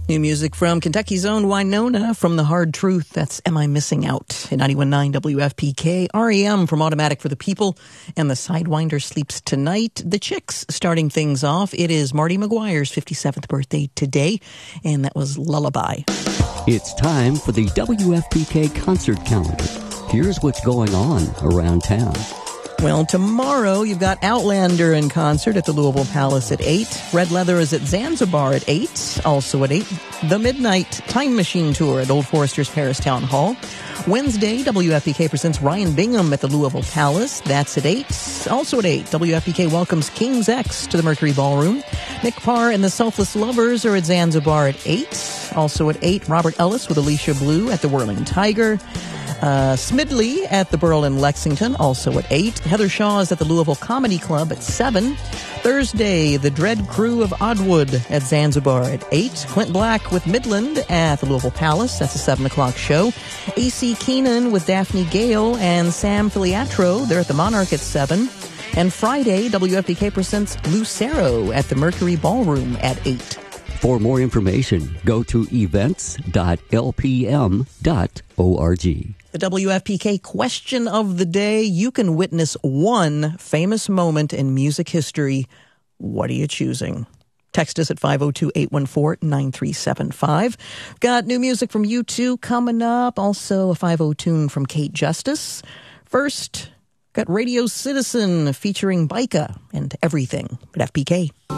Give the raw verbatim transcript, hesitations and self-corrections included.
New music from Kentucky's own Winona from The Hard Truth. That's Am I Missing Out? At ninety-one point nine W F P K. R E M from Automatic for the People. And the Sidewinder Sleeps Tonight. The Chicks starting things off. It is Marty McGuire's fifty-seventh birthday today. And that was Lullaby. It's time for the W F P K concert calendar. Here's what's going on around town. Well, tomorrow you've got Outlander in concert at the Louisville Palace at eight. Red Leather is at Zanzibar at eight. Also at eight, the Midnight Time Machine Tour at Old Forester's Paris Town Hall. Wednesday, W F P K presents Ryan Bingham at the Louisville Palace. That's at eight. Also at eight, W F P K welcomes King's X to the Mercury Ballroom. Nick Parr and the Selfless Lovers are at Zanzibar at eight. Also at eight, Robert Ellis with Alicia Blue at the Whirling Tiger. Uh, Smidley at the Burl in Lexington, also at eight. Heather Shaw is at the Louisville Comedy Club at seven. Thursday, the Dread Crew of Oddwood at Zanzibar at eight. Clint Black with Midland at the Louisville Palace. That's a seven o'clock show. A C Keenan with Daphne Gale and Sam Filiatro. They're at the Monarch at seven. And Friday, W F P K presents Lucero at the Mercury Ballroom at eight. For more information, go to events dot l p m dot org. The W F P K question of the day. You can witness one famous moment in music history. What are you choosing? Text us at five oh two, eight one four, nine three seven five. Got new music from U two coming up. Also a five oh tune from Kate Justice. First, got Radio Citizen featuring Bika and Everything at F P K.